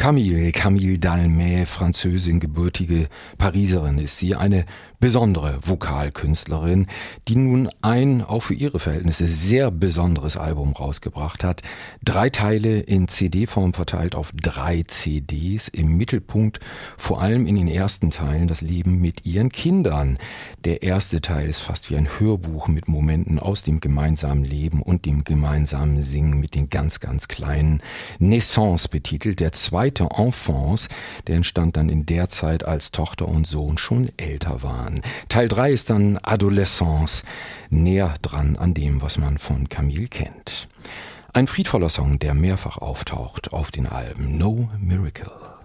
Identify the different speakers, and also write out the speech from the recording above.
Speaker 1: Camille Dalmet, Französin, gebürtige Pariserin ist sie, eine besondere Vokalkünstlerin, die nun ein, auch für ihre Verhältnisse, sehr besonderes Album rausgebracht hat. 3 Teile in CD-Form verteilt auf 3 CDs. Im Mittelpunkt vor allem in den ersten Teilen das Leben mit ihren Kindern. Der erste Teil ist fast wie ein Hörbuch mit Momenten aus dem gemeinsamen Leben und dem gemeinsamen Singen mit den ganz, ganz Kleinen. Naissance betitelt. Der zweite, Enfance, der entstand dann in der Zeit, als Tochter und Sohn schon älter waren. Teil 3 ist dann Adolescence, näher dran an dem, was man von Camille kennt. Ein friedvoller Song, der mehrfach auftaucht auf den Alben No Miracle.